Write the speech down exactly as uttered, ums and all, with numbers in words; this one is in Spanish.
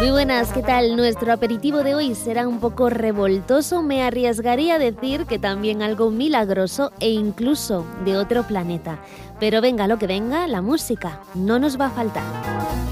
Muy buenas, ¿qué tal? Nuestro aperitivo de hoy será un poco revoltoso, me arriesgaría a decir que también algo milagroso e incluso de otro planeta. Pero venga lo que venga, la música no nos va a faltar.